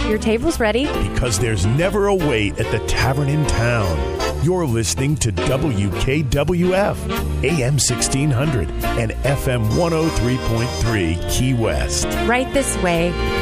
Your table's ready. Because there's never a wait at the tavern in town. You're listening to WKWF, AM 1600 and FM 103.3 Key West. Right this way.